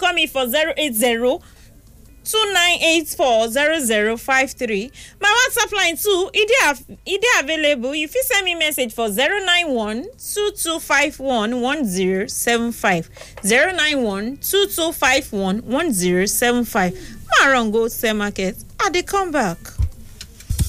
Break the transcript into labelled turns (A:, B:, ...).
A: call me for 080-2984-0053. My WhatsApp line too, it available. If you send me message for 091-2251-1075. 091-2251-1075. Marongo Sell Market. I dey come back.